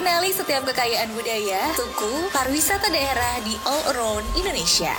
Kenali setiap kekayaan budaya, suku, pariwisata daerah di all around Indonesia.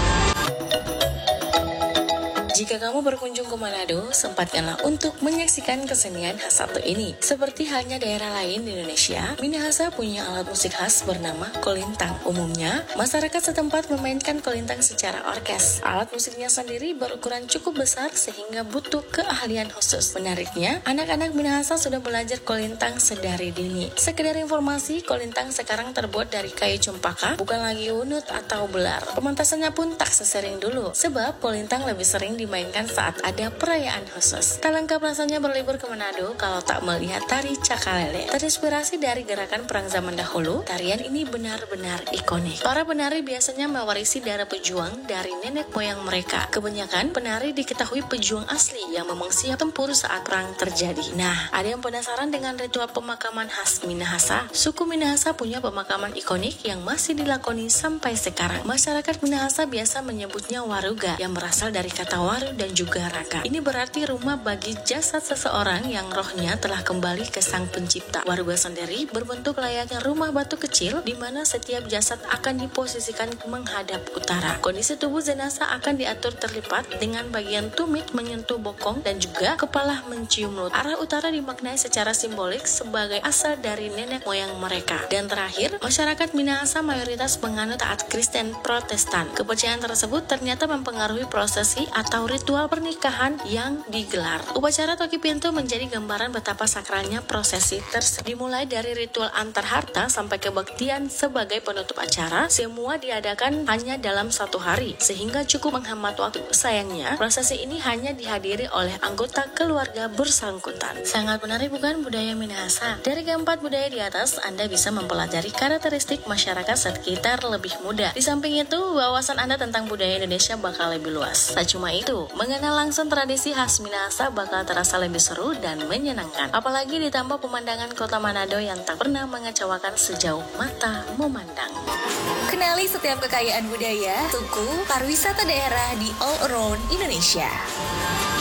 Jika kamu berkunjung ke Manado, sempatkanlah untuk menyaksikan kesenian khas satu ini. Seperti halnya daerah lain di Indonesia, Minahasa punya alat musik khas bernama kolintang. Umumnya, masyarakat setempat memainkan kolintang secara orkes. Alat musiknya sendiri berukuran cukup besar sehingga butuh keahlian khusus. Menariknya, anak-anak Minahasa sudah belajar kolintang sedari dini. Sekedar informasi, kolintang sekarang terbuat dari kayu cempaka, bukan lagi unut atau belar. Pemantasannya pun tak sesering dulu, sebab kolintang lebih sering dimainkan saat ada perayaan khusus. Tak lengkap rasanya berlibur ke Manado kalau tak melihat tari cakalele. Terinspirasi dari gerakan perang zaman dahulu, tarian ini benar-benar ikonik. Para penari biasanya mewarisi darah pejuang dari nenek moyang mereka. Kebanyakan penari diketahui pejuang asli yang memang siap tempur saat perang terjadi. Nah, ada yang penasaran dengan ritual pemakaman khas Minahasa? Suku Minahasa punya pemakaman ikonik yang masih dilakoni sampai sekarang. Masyarakat Minahasa biasa menyebutnya waruga yang berasal dari kata waru dan juga raka. Ini berarti rumah bagi jasad seseorang yang rohnya telah kembali ke sang pencipta. Waruga sendiri berbentuk layaknya rumah batu kecil di mana setiap jasad akan diposisikan menghadap utara. Kondisi tubuh jenazah akan diatur terlipat dengan bagian tumit menyentuh bokong dan juga kepala mencium mulut. Arah utara dimaknai secara simbolik sebagai asal dari nenek moyang mereka. Dan terakhir, masyarakat Minahasa mayoritas penganut taat Kristen Protestan. Kepercayaan tersebut ternyata mempengaruhi prosesi atau ritual pernikahan yang digelar. Upacara toki pintu menjadi gambaran betapa sakralnya prosesi tersebut. Dimulai dari ritual antar harta sampai kebaktian sebagai penutup acara, semua diadakan hanya dalam satu hari, sehingga cukup menghemat waktu. Sayangnya, prosesi ini hanya dihadiri oleh anggota keluarga bersangkutan. Sangat menarik bukan budaya Minahasa? Dari keempat budaya di atas, Anda bisa mempelajari karakteristik masyarakat sekitar lebih mudah. Di samping itu, wawasan Anda tentang budaya Indonesia bakal lebih luas. Tak cuma itu, mengenal langsung tradisi khas Minahasa bakal terasa lebih seru dan menyenangkan. Apalagi ditambah pemandangan kota Manado yang tak pernah mengecewakan sejauh mata memandang. Kenali setiap kekayaan budaya, suku, pariwisata daerah di all around Indonesia.